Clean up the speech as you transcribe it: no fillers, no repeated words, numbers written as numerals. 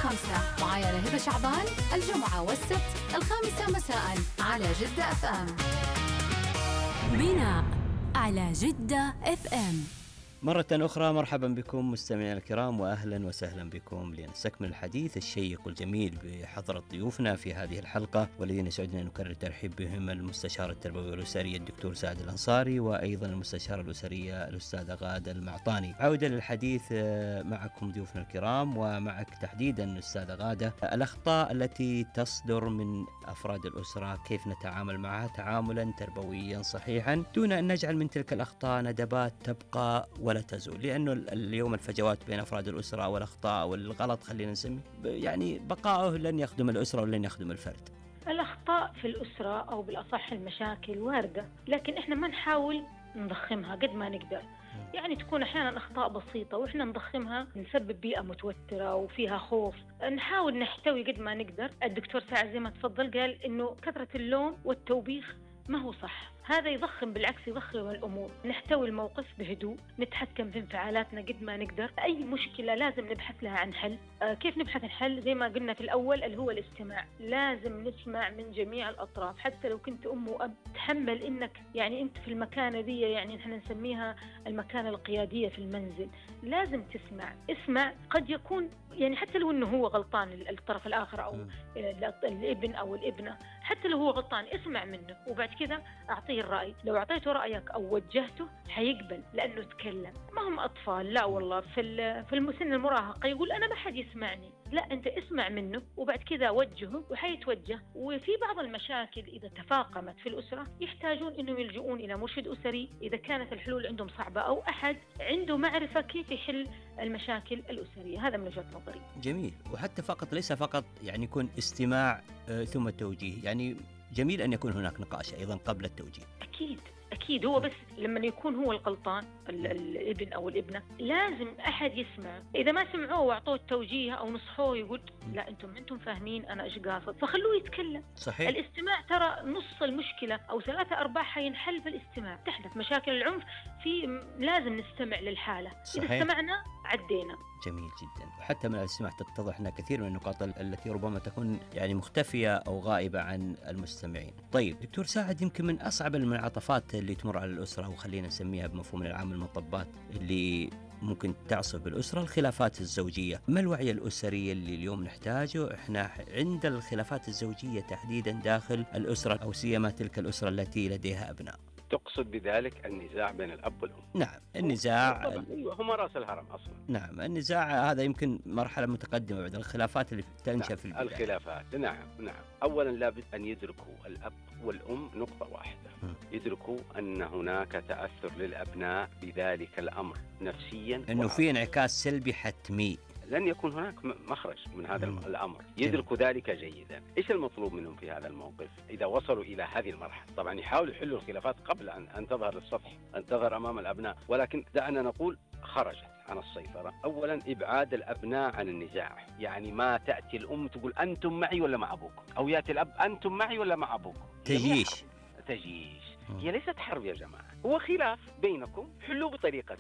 5 معايا أنا هبة شعبان، الجمعة والسبت 5 مساء على جدة FM. بناء على جدة FM. مرة أخرى مرحبا بكم مستمعينا الكرام، وأهلا وسهلا بكم لنستكمل الحديث الشيق والجميل بحضرة ضيوفنا في هذه الحلقة، والذين سعدنا نكرر الترحيب بهم المستشار التربوي والأسري الدكتور سعد الأنصاري، وأيضا المستشارة الأسرية الأستاذة غادة المعطاني. عودة للحديث معكم ضيوفنا الكرام، ومعك تحديدا أستاذة غادة، الأخطاء التي تصدر من أفراد الأسرة كيف نتعامل معها تعاملا تربويا صحيحا دون أن نجعل من تلك الأخطاء ندبات تبقى ولا تزول، لأنه اليوم الفجوات بين أفراد الأسرة والأخطاء والغلط خلينا نسميه يعني بقاؤه لن يخدم الأسرة ولن يخدم الفرد. الأخطاء في الأسرة أو بالأصح المشاكل واردة، لكن إحنا ما نحاول نضخمها قد ما نقدر. يعني تكون أحيانا أخطاء بسيطة وإحنا نضخمها نسبب بيئة متوترة وفيها خوف. نحاول نحتوي قد ما نقدر. الدكتور سعد زي ما تفضل قال إنه كثرة اللوم والتوبيخ ما هو صح، هذا يضخم، بالعكس يضخم الأمور. نحتوي الموقف بهدوء، نتحكم في انفعالاتنا قد ما نقدر. أي مشكلة لازم نبحث لها عن حل. كيف نبحث عن حل؟ زي ما قلنا في الأول اللي هو الاستماع. لازم نسمع من جميع الأطراف، حتى لو كنت أم وأب. تحمل إنك يعني أنت في المكانة دي، يعني نحن نسميها المكانة القيادية في المنزل. لازم تسمع، اسمع. قد يكون يعني حتى لو إنه هو غلطان الطرف الآخر أو الابن أو الابنة، حتى لو هو غلطان اسمع منه، وبعد كذا أعطيه الرأي. لو أعطيته رأيك أو وجهته حيقبل لأنه تكلم. ما هم أطفال، لا والله في المسن المراهقة يقول أنا ما حد يسمعني. لا، أنت اسمع منه وبعد كذا وجهه وحيتوجه. وفي بعض المشاكل إذا تفاقمت في الأسرة يحتاجون إنهم يلجؤون إلى مرشد أسري إذا كانت الحلول عندهم صعبة، أو أحد عنده معرفة كيف يحل المشاكل الأسرية. هذا من وجهة نظري. جميل. وحتى ليس فقط يعني يكون استماع ثم توجيه، يعني جميل أن يكون هناك نقاش أيضا قبل التوجيه. أكيد هو بس لما يكون هو الغلطان الابن أو الابنة لازم أحد يسمع. إذا ما سمعوه وأعطوه التوجيه أو نصحوه يقول لا أنتم فاهمين أنا إيش قاصد، فخلوه يتكلم. صحيح. الاستماع ترى نص المشكلة أو 3/4 حينحل بالاستماع. تحدث مشاكل العنف لازم نستمع للحالة. صحيح. إذا استمعنا عدينا. جميل جدا. وحتى من الاستماع تتضح لنا كثير من النقاط التي ربما تكون يعني مختفية أو غائبة عن المستمعين. طيب دكتور سعد، يمكن من أصعب المنعطفات اللي تمر على الأسرة، وخلينا نسميها بمفهوم العام المطبات اللي ممكن تعصف بالأسرة، الخلافات الزوجية. ما الوعي الأسري اللي اليوم نحتاجه إحنا عند الخلافات الزوجية تحديدا داخل الأسرة، أو سيما تلك الأسرة التي لديها أبناء؟ تقصد بذلك النزاع بين الأب والأم؟ نعم، النزاع هم رأس الهرم أصلا. نعم، النزاع هذا يمكن مرحلة متقدمة بعد الخلافات اللي تنشأ في البداية. الخلافات نعم. أولا لابد أن يدركوا الأب والأم نقطة واحدة، يدركوا أن هناك تأثر للأبناء بذلك الأمر نفسيا، أنه في انعكاس سلبي حتمي، لن يكون هناك مخرج من هذا الأمر. يدركوا ذلك جيدا. إيش المطلوب منهم في هذا الموقف إذا وصلوا إلى هذه المرحلة؟ طبعا يحاولوا يحلوا الخلافات قبل أن تظهر للسطح، أن تظهر أمام الأبناء، ولكن دعنا نقول خرجت عن السيطرة. أولا إبعاد الأبناء عن النزاع. يعني ما تأتي الأم تقول أنتم معي ولا مع أبوكم، أو يأتي الأب أنتم معي ولا مع أبوكم. تجيش. هي ليست حرب يا جماعة، هو خلاف بينكم، حلوه بطريقتكم.